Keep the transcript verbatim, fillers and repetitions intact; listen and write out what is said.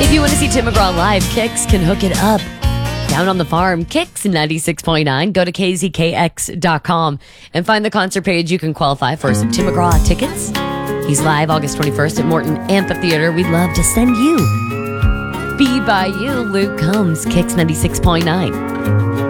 If you want to see Tim McGraw live, Kix can hook it up. Down on the farm, Kix ninety-six point nine. Go to K Z K X dot com and find the concert page. You can qualify for some Tim McGraw tickets. He's live August twenty-first at Morton Amphitheater. We'd love to send you. Be by you, Luke Combs, Kix ninety-six point nine.